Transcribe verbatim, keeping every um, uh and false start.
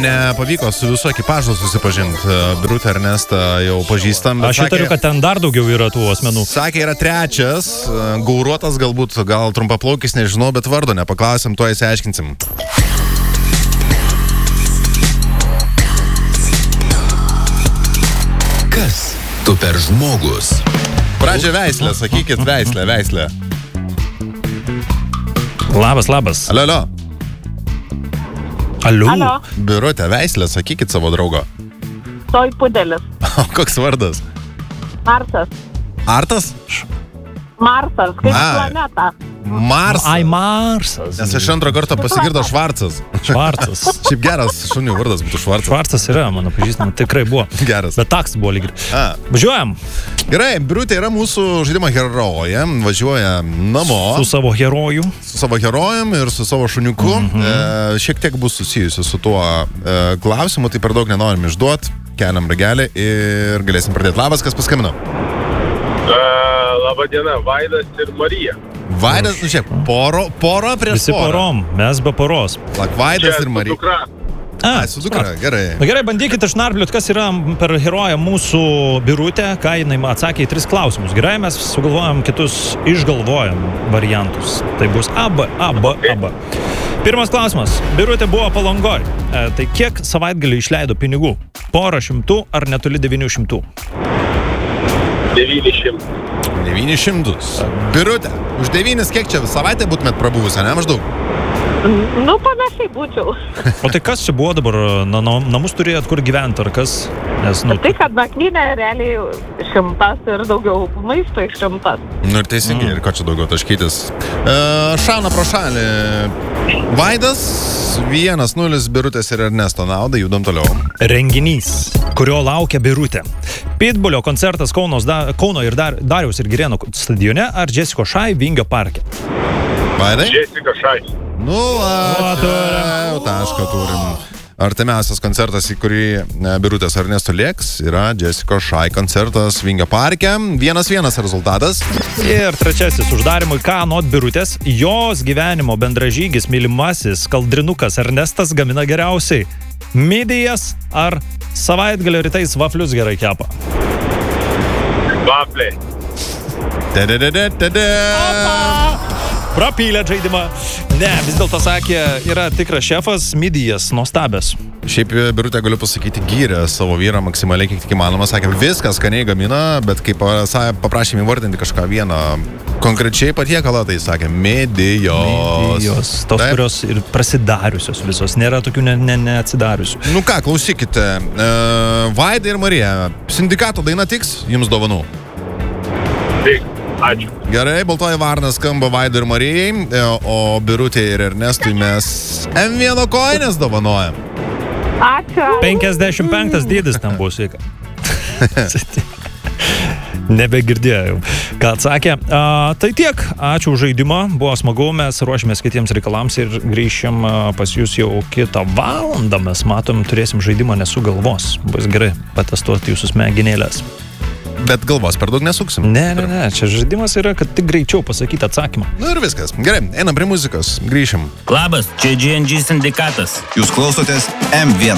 nepavyko su visų ekipažu susipažinti. Birutė Ernestą jau pažįstam. Aš įtariu, kad ten dar daugiau yra tų asmenų. Sakė, yra trečias, gauruotas galbūt, gal trumpaplaukis, nežinau, bet vardo nepaklausim, tuo įsiaiškinsim. Kas tu per žmogus? Pradžia veislė, sakykit veislė, veislė. Labas, labas. Alio, alio. Aliu. Alio. Birutė veislė, sakykit savo draugo. Toj pudelis. O koks vardas? Marsas. Artas? Marsas, kaip Ai. planeta. Marsas. Ai, Marsas. Nes iš antro karto pasigirdo Švarcas. Švarcas. Šiaip geras šunių vardas būtų Švarcas. Švarcas yra, mano pažįstama, tikrai buvo. Geras. Bet taks buvo lyg. A. Važiuojam. Gerai, Birutė yra mūsų žaidimo herojė, važiuoja namo. Su savo herojų. Su savo herojum ir su savo šuniuku. Mm-hmm. E, šiek tiek bus susijusi su tuo e, klausimu, tai per daug nenorim išduot. Keliam ragelį ir galėsim pradėti. Labas, kas paskambino? Uh, Labą dieną, Vaidas ir Marija. Vaidas, nu šiaip, poro, poro prieš Visi porą. porom, mes be poros. Lak, Vaidas ir su Marija. dukra. A, su dukra, gerai. Na gerai, bandykite išnarpliot, kas yra per heroją mūsų Birutė, ką jinai atsakė į tris klausimus. Gerai, mes sugalvojam kitus, išgalvojam variantus. Tai bus A, B, A, B, A, B. Pirmas klausimas. Birutė buvo Palangoj. E, tai kiek savaitgalį išleido pinigų? Porą šimtų ar netoli devynių šimtų? devyni šimtai. devynis šimtus. Birutė, už devynis kiek čia savaitę būtumėt prabuvusi, ne maždaug? Nu, panašiai būčiau. O tai kas čia buvo dabar? Na, na, namus turėjot kur gyventi, ar kas? Nes, nu, Tai, kad nakvynė realiai šimtas ir daugiau maisto iš šimtas. Nu ir teisingai, mm. ir ko čia daugiau taškytis. E, šauna pro šalį. Vaidas, vienas nulis Birutės ir Ernesto naudai, judam toliau. renginys, kurio laukia Birutė. Pitbulio koncertas Kaunos, da, Kauno ir dar, Dariaus ir Girėno stadione ar Jessica Šai Vingio parke? Vaidai? Jessica Šai. Nu, va, jau tašką turim. Artimiausias koncertas, į kurį Birutės Ernesto lėks, yra Jessica Šai koncertas Vingio parke. Vienas vienas rezultatas. Ir trečiasis uždarimui, ką anot Birutės, jos gyvenimo bendražygis, mylimasis kaldrinukas Ernestas gamina geriausiai. Midijas ar savaitgalio rytais vaflius gerai kepa? Vafliai. Tededede, tede. Prapylė žaidimą. Ne, vis dėlto sakė, yra tikras šefas, midijas, nuostabės. Šiaip Birutė, galiu pasakyti, gyrė savo vyrą maksimaliai kiek tik įmanoma. Sakė, viskas skaniai gamina, bet kai paprašėm įvardinti kažką vieną konkrečiai patiekalą, tai sakė, midijos. Midijos, tos, Taip. kurios ir prasidariusios visos, nėra tokių ne, ne, neatsidariusių. Nu ką, klausykite, e, Vaida ir Marija, sindikato daina tiks jums dovanų. Tik. Ačiū. Gerai, Baltoji varna skamba Vaidai ir Marijai, e, o Birutė ir Ernestui mes M vieno koinės dovanojam. Ačiū. penkiasdešimt penktas dydis ten buvo, sveika. Nebegirdėjau, ką atsakė. A, tai tiek, ačiū už žaidimą, buvo smagu, mes ruošimės kitiems reikalams ir grįšim a, pas jūs jau kitą valandą. Mes matom, turėsim žaidimą Nesu galvos. Bus gerai patestuoti jūsų smegenėlės. Bet galvos per daug nesuksim. Ne, ne, ne, čia žaidimas yra, kad tik greičiau pasakyti atsakymą. Nu ir viskas. Gerai, einam prie muzikos, grįšim. Labas, čia G N G sindikatas. Jūs klausotės M vienas.